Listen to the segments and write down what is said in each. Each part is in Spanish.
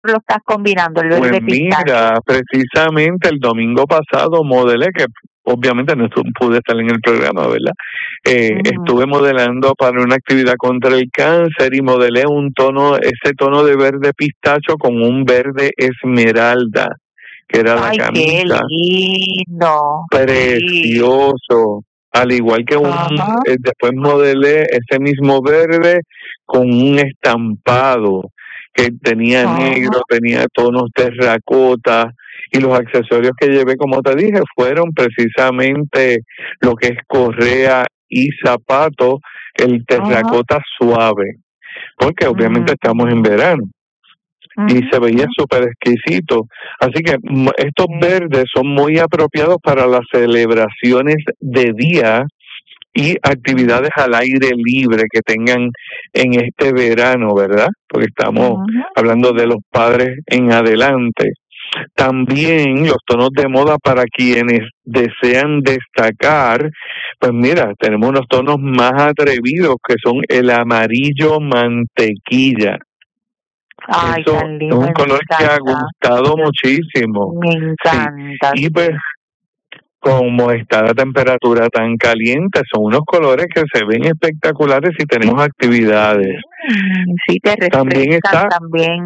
lo estás combinando, el Pues verde pistacho? mira, precisamente el domingo pasado modelé, que obviamente no pude estar en el programa, ¿verdad? Estuve modelando para una actividad contra el cáncer y modelé ese tono de verde pistacho con un verde esmeralda, que era la ¡Ay, qué camisa. lindo! Precioso. Al igual que después modelé ese mismo verde con un estampado que tenía negro, tenía tonos terracota, y los accesorios que llevé, como te dije, fueron precisamente lo que es correa y zapato, el terracota suave, porque obviamente estamos en verano. Y se veía súper exquisito. Así que estos verdes son muy apropiados para las celebraciones de día y actividades al aire libre que tengan en este verano, ¿verdad? Porque estamos hablando de los padres en adelante. También los tonos de moda para quienes desean destacar, pues mira, tenemos unos tonos más atrevidos que son el amarillo mantequilla. Ay, Eso tan es lindo, un me color que ha encanta. gustado muchísimo. Me encanta. Sí. Y pues, como está la temperatura tan caliente, son unos colores que se ven espectaculares si tenemos actividades. Sí, te refrescan también.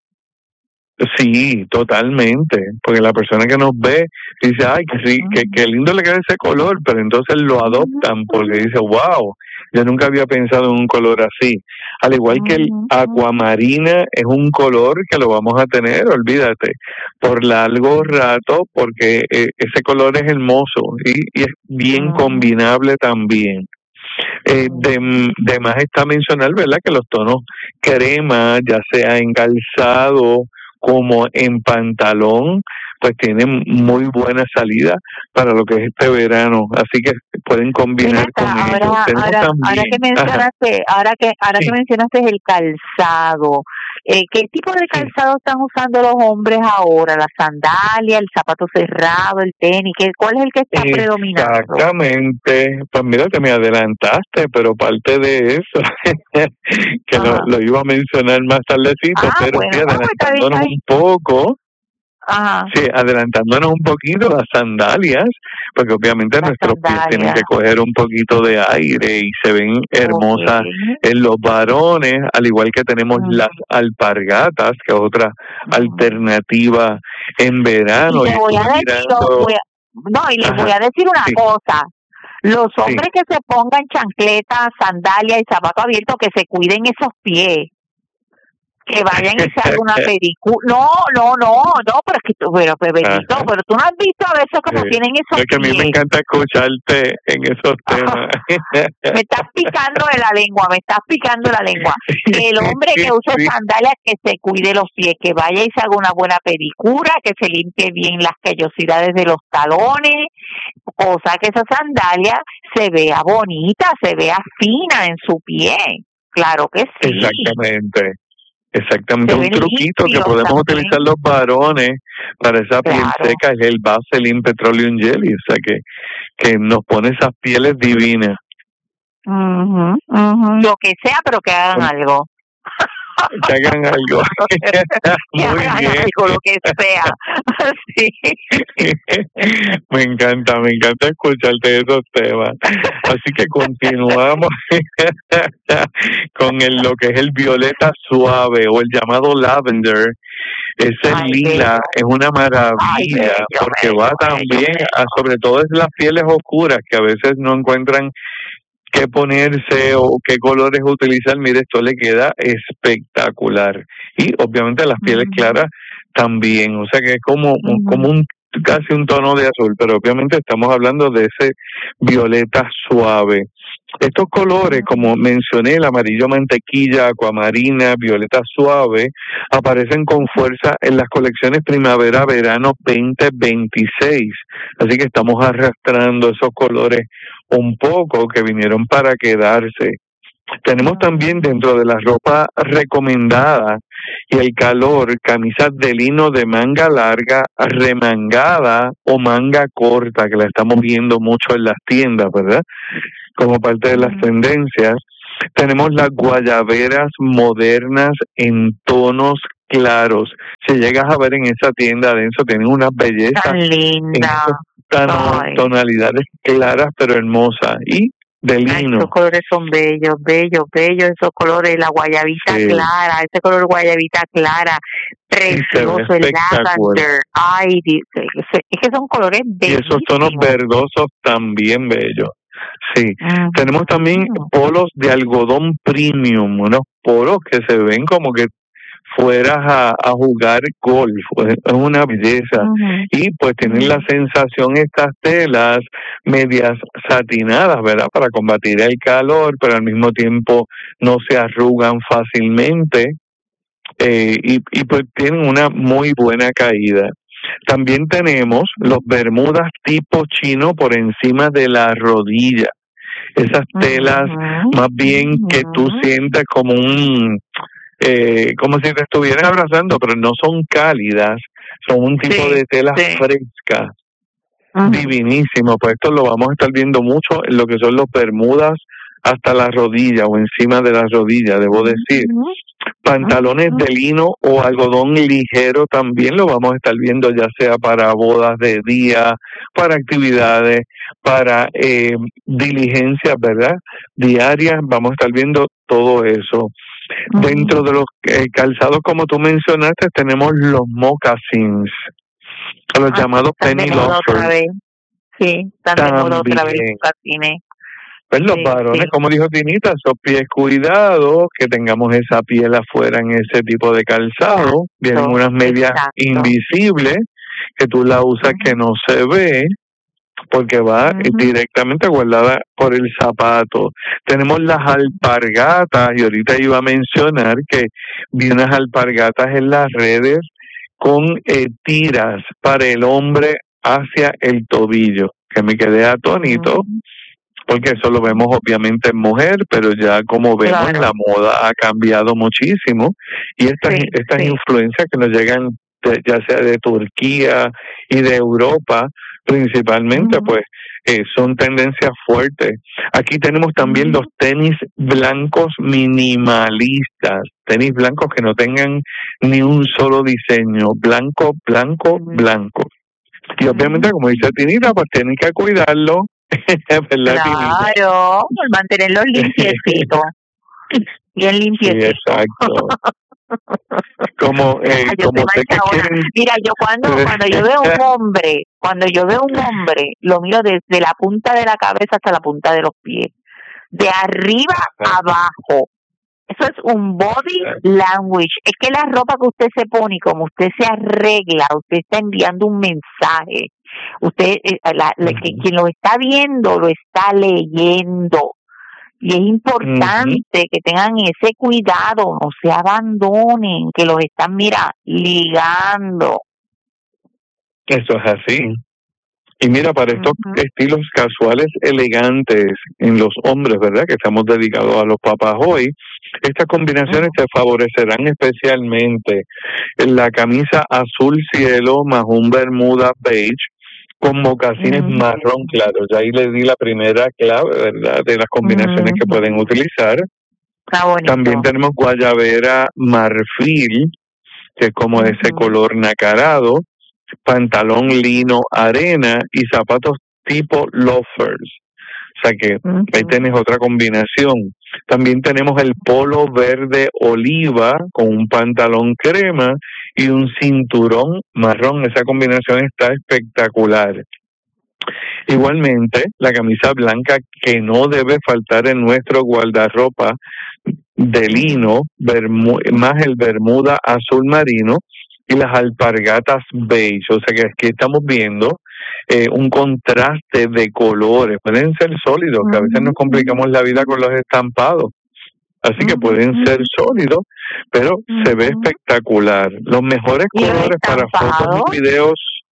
Sí, totalmente, porque la persona que nos ve dice, ay, que sí, que lindo le queda ese color, pero entonces lo adoptan porque dice, wow, yo nunca había pensado en un color así. Al igual que el aguamarina es un color que lo vamos a tener, olvídate, por largo rato, porque ese color es hermoso y es bien combinable también. De más está mencionar, ¿verdad?, que los tonos crema, ya sea en calzado como en pantalón, pues tienen muy buena salida para lo que es este verano, así que pueden combinar con ellos. Ahora que mencionaste el calzado, ¿qué tipo de calzado están usando los hombres ahora? ¿La sandalia, el zapato cerrado, el tenis? ¿Cuál es el que está predominando? Exactamente, pues mira, te me adelantaste, pero parte de eso, que lo iba a mencionar más tardecito, pero sí, adelantándonos un poco. Sí, adelantándonos un poquito las sandalias, porque obviamente nuestros pies tienen que coger un poquito de aire y se ven hermosas en los varones, al igual que tenemos las alpargatas, que es otra alternativa en verano. Y les voy a decir una cosa. Los hombres que se pongan chancletas, sandalias y zapato abierto, que se cuiden esos pies. Que vayan y se hagan una pedicura. No, pero es que pero tú no has visto a veces como tienen esos pies. Es que a mí me encanta escucharte en esos temas. Me estás picando la lengua. El hombre que use sandalias, que se cuide los pies, que vaya y se haga una buena pedicura, que se limpie bien las callosidades de los talones, cosa que esa sandalia se vea bonita, se vea fina en su pie. Claro que sí. Exactamente, un truquito que podemos utilizar los varones para esa piel seca es el Vaseline Petroleum Jelly, o sea que nos pone esas pieles divinas. Lo que sea, pero que hagan algo. Que hagan algo. Muy bien. Algo, lo que sea. Sí. Me encanta escucharte de esos temas. Así que continuamos con lo que es el violeta suave o el llamado lavender. Ese lila es una maravilla porque va también sobre todo es las pieles oscuras que a veces no encuentran qué ponerse o qué colores utilizar. Mire, esto le queda espectacular. Y obviamente las pieles claras también, o sea que es como casi un tono de azul, pero obviamente estamos hablando de ese violeta suave. Estos colores, como mencioné, el amarillo mantequilla, acuamarina, violeta suave, aparecen con fuerza en las colecciones primavera-verano 2026. Así que estamos arrastrando esos colores un poco que vinieron para quedarse. Tenemos también dentro de la ropa recomendada y el calor, camisas de lino de manga larga, remangada o manga corta, que la estamos viendo mucho en las tiendas, ¿verdad? Como parte de las tendencias. Tenemos las guayaberas modernas en tonos claros. Si llegas a ver en esa tienda adentro, tienen unas bellezas tan linda. tonalidades claras pero hermosas y de lino. Esos colores son bellos, esos colores, la guayabita clara, ese color guayabita clara, precioso, el lavender. Ay, es que son colores bellos. Y esos tonos verdosos también bellos. Sí, tenemos también polos de algodón premium, unos polos que se ven como que fueras a jugar golf, es una belleza. Y pues tienen la sensación estas telas medias satinadas, ¿verdad? Para combatir el calor, pero al mismo tiempo no se arrugan fácilmente y pues tienen una muy buena caída. También tenemos los bermudas tipo chino por encima de la rodilla. Esas telas más bien que tú sientes como como si te estuvieran abrazando, pero no son cálidas, son un tipo de tela fresca, divinísimo. Pues esto lo vamos a estar viendo mucho en lo que son los bermudas hasta la rodilla o encima de la rodilla, debo decir. Pantalones de lino o algodón ligero también lo vamos a estar viendo, ya sea para bodas de día, para actividades, para diligencias, ¿verdad? Diarias, vamos a estar viendo todo eso. Dentro de los calzados, como tú mencionaste, tenemos los moccasins, los llamados penny loafers. Sí, también otra vez moccasines. Pues los varones, como dijo Tinita, esos pies cuidados, que tengamos esa piel afuera en ese tipo de calzado. Vienen unas medias invisibles, que tú la usas que no se ve, porque va directamente guardada por el zapato. Tenemos las alpargatas, y ahorita iba a mencionar que vi unas alpargatas en las redes con tiras para el hombre hacia el tobillo, que me quedé atónito, porque eso lo vemos obviamente en mujer, pero ya como vemos la moda ha cambiado muchísimo, y estas influencias que nos llegan ya sea de Turquía y de Europa principalmente, pues son tendencias fuertes. Aquí tenemos también los tenis blancos minimalistas, tenis blancos que no tengan ni un solo diseño, blanco. Y obviamente, como dice Tinita, pues tienen que cuidarlo. ¿Verdad, claro, mantenerlos limpiecitos. Bien limpiecitos. Sí, exacto. Como sé que quieren... Mira, yo cuando yo veo un hombre, lo miro desde la punta de la cabeza hasta la punta de los pies, de arriba a abajo. Eso es un body language. Es que la ropa que usted se pone y como usted se arregla, usted está enviando un mensaje. Usted, quien lo está viendo, lo está leyendo. Y es importante que tengan ese cuidado, no se abandonen, que los están, ligando. Eso es así. Y mira, para estos estilos casuales elegantes en los hombres, ¿verdad? Que estamos dedicados a los papás hoy, estas combinaciones te favorecerán especialmente en la camisa azul cielo más un bermuda beige con mocasines marrón claro. Ya ahí le di la primera clave, ¿verdad? De las combinaciones que pueden utilizar. También tenemos guayabera marfil, que es como ese color nacarado, pantalón lino arena y zapatos tipo loafers. O sea que ahí tenés otra combinación. También tenemos el polo verde oliva con un pantalón crema y un cinturón marrón. Esa combinación está espectacular. Igualmente, la camisa blanca que no debe faltar en nuestro guardarropa de lino, más el bermuda azul marino y las alpargatas beige. O sea que aquí estamos viendo un contraste de colores. Pueden ser sólidos, que a veces nos complicamos la vida con los estampados. Así que pueden ser sólidos, pero se ve espectacular. Los mejores colores para fotos y videos.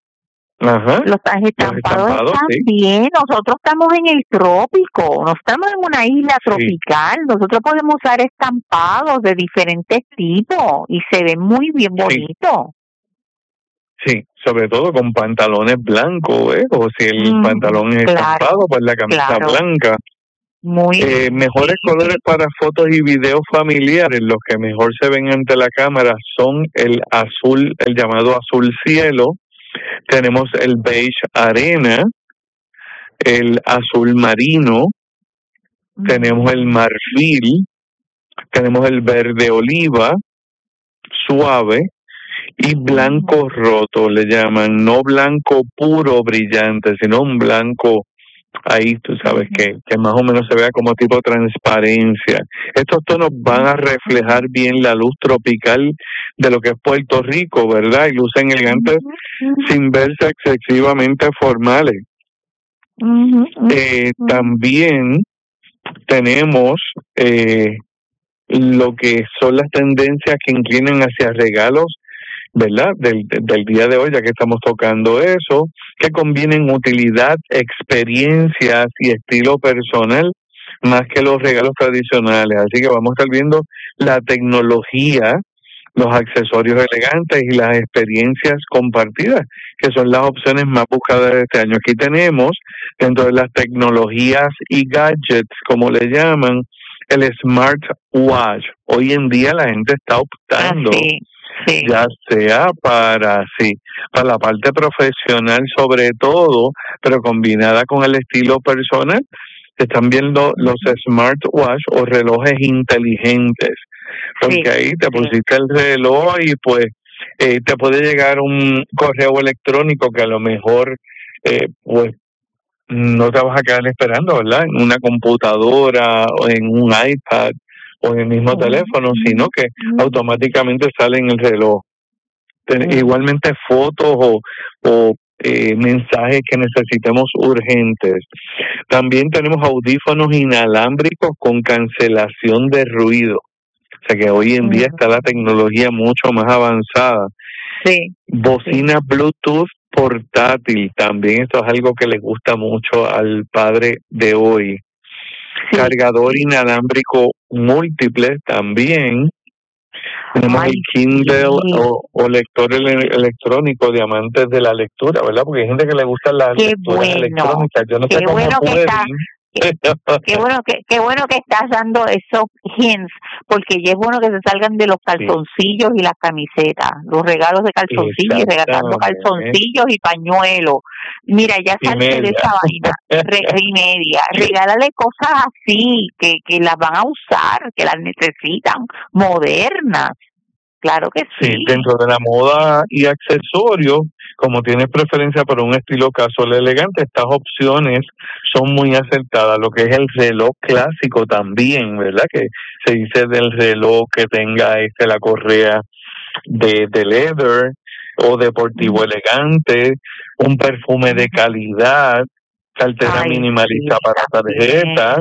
Los estampados están bien. Nosotros estamos en el trópico, no estamos en una isla tropical. Nosotros podemos usar estampados de diferentes tipos y se ven muy bien bonitos. Sí, sobre todo con pantalones blancos, o si el pantalón es estampado, pues la camisa blanca. Mejores colores para fotos y videos familiares. Los que mejor se ven ante la cámara son el azul, el llamado azul cielo. Tenemos el beige arena, el azul marino, tenemos el marfil, tenemos el verde oliva, suave, y blanco roto, le llaman, no blanco puro brillante, sino un blanco ahí, tú sabes, que más o menos se vea como tipo transparencia. Estos tonos van a reflejar bien la luz tropical de lo que es Puerto Rico, ¿verdad? Y lucen elegantes sin verse excesivamente formales. También tenemos lo que son las tendencias que inclinan hacia regalos, ¿verdad? Del día de hoy, ya que estamos tocando eso, que combinen utilidad, experiencias y estilo personal más que los regalos tradicionales. Así que vamos a estar viendo la tecnología, los accesorios elegantes y las experiencias compartidas, que son las opciones más buscadas de este año. Aquí tenemos, dentro de las tecnologías y gadgets, como le llaman, el smartwatch. Hoy en día la gente está optando ya sea para la parte profesional sobre todo, pero combinada con el estilo personal. Están viendo los smartwatch o relojes inteligentes, porque ahí te pusiste el reloj y pues te puede llegar un correo electrónico que a lo mejor pues no te vas a quedar esperando, ¿verdad? En una computadora o en un iPad o en el mismo teléfono, sino que automáticamente sale en el reloj. Igualmente fotos o mensajes que necesitemos urgentes. También tenemos audífonos inalámbricos con cancelación de ruido. O sea que hoy en día está la tecnología mucho más avanzada. Bocina Bluetooth portátil, también esto es algo que le gusta mucho al padre de hoy. Cargador inalámbrico múltiple también. Tenemos el Kindle o lector electrónico de amantes de la lectura, ¿verdad? Porque hay gente que le gusta las lecturas electrónicas. Yo no sé cómo Qué bueno que estás dando esos hints, porque ya es bueno que se salgan de los calzoncillos y las camisetas, los regalos de calzoncillos, regalando calzoncillos y pañuelos. Mira, ya salte de esa vaina, y media. Regálale cosas así, que las van a usar, que las necesitan, modernas. Claro que sí. Dentro de la moda y accesorios, como tienes preferencia por un estilo casual elegante, estas opciones son muy acertadas. Lo que es el reloj clásico también, ¿verdad? Que se dice del reloj que tenga la correa de leather o deportivo elegante, un perfume de calidad, cartera minimalista para tarjetas.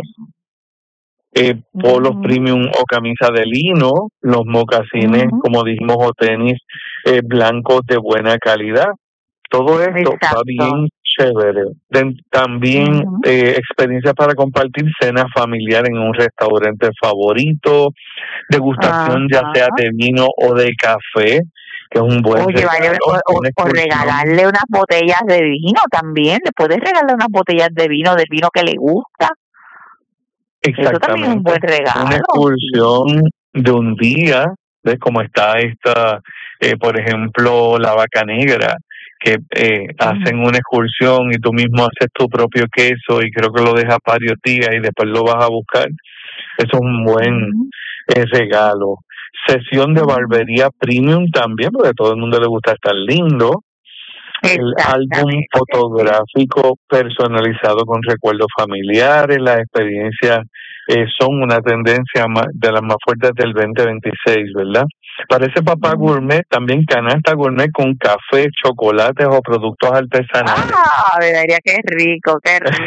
Polos premium o camisa de lino, los mocasines, como dijimos, o tenis blancos de buena calidad. Todo esto va bien chévere. También experiencias para compartir cena familiar en un restaurante favorito, degustación ya sea de vino o de café, que es un buen regalo. O regalarle unas botellas de vino también. Le puedes regalar unas botellas de vino, del vino que le gusta. Exactamente. Eso también es un buen regalo. Una excursión de un día, ¿ves? Como está por ejemplo, la Vaca Negra, que hacen una excursión y tú mismo haces tu propio queso y creo que lo dejas varios días y después lo vas a buscar. Eso es un buen regalo. Sesión de barbería premium también, porque a todo el mundo le gusta estar lindo. El álbum fotográfico personalizado con recuerdos familiares, las experiencias son una tendencia de las más fuertes del 2026, ¿verdad? Para ese papá gourmet, también canasta gourmet con café, chocolates o productos artesanales. Vería qué rico,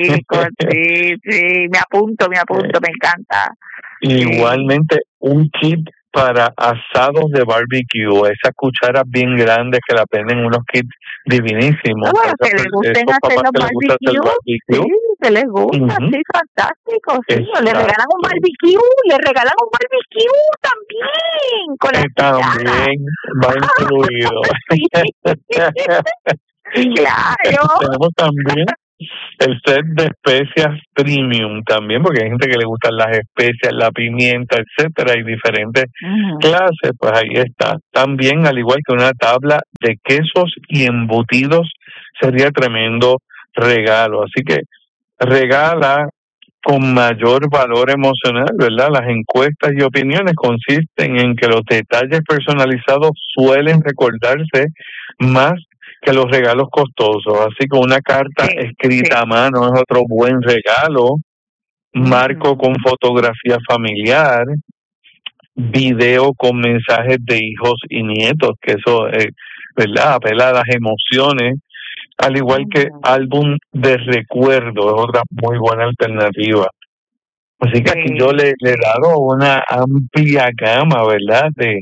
sí, me apunto, me encanta. Igualmente, un kit para asados de barbecue, esas cucharas bien grandes que la venden, unos kits divinísimos. Que les gusten hacer los barbecue. Sí, que les gusta, sí, fantástico. Sí. Le regalan un barbecue, también. Con también va incluido. Claro. Tenemos también el set de especias premium también, porque hay gente que le gustan las especias, la pimienta, etcétera, y diferentes clases, pues ahí está. También, al igual que una tabla de quesos y embutidos, sería tremendo regalo. Así que regala con mayor valor emocional, ¿verdad? Las encuestas y opiniones consisten en que los detalles personalizados suelen recordarse más que los regalos costosos. Así que una carta escrita a mano es otro buen regalo, marco con fotografía familiar, video con mensajes de hijos y nietos, que eso, ¿verdad? Apela a las emociones, al igual que álbum de recuerdo, es otra muy buena alternativa. Así que aquí yo le he dado una amplia gama, ¿verdad? De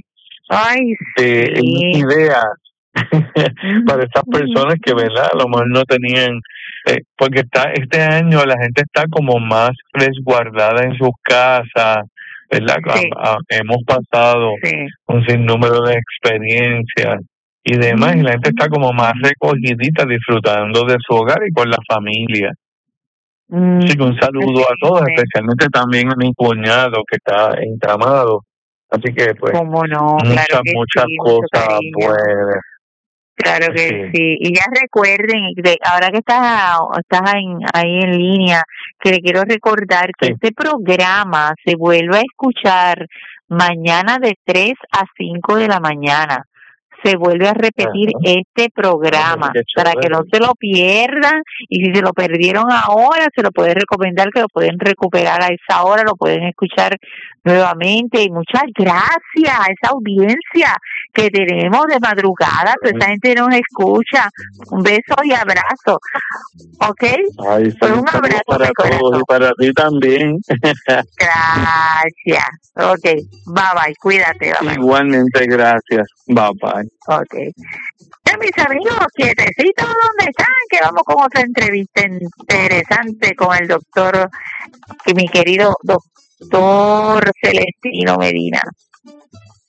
ideas para estas personas que, ¿verdad? A lo mejor no tenían, porque este año la gente está como más resguardada en sus casas, ¿verdad? Hemos pasado un sinnúmero de experiencias y demás, y la gente está como más recogidita, disfrutando de su hogar y con la familia. Así que un saludo a todos, especialmente también a mi cuñado que está entramado. Así que, pues, muchas cosas buenas. Claro que sí. Y ya recuerden, ahora que estás ahí en línea, que le quiero recordar que este programa se vuelve a escuchar mañana de 3 a 5 de la mañana. Se vuelve a repetir este programa para que no se lo pierdan, y si se lo perdieron ahora, se lo pueden recomendar que lo pueden recuperar a esa hora, lo pueden escuchar nuevamente. Y muchas gracias a esa audiencia que tenemos de madrugada, toda esa gente nos escucha. Un beso y abrazo, ¿ok? Pues un abrazo para todos y para ti también. Gracias. Ok, bye bye, cuídate. Bye bye. Igualmente, gracias. Bye bye. Ok. Ya, mis amigos, quietecitos, ¿dónde están? Que vamos con otra entrevista interesante con el doctor, mi querido doctor Celestino Medina.